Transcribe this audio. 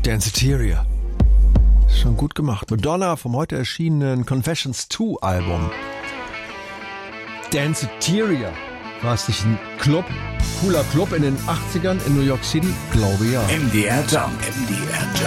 Danceteria. Schon gut gemacht. Madonna vom heute erschienenen Confessions 2 Album. Danceteria. War es nicht ein Club? Cooler Club in den 80ern in New York City? Glaube ja. MDR Jump.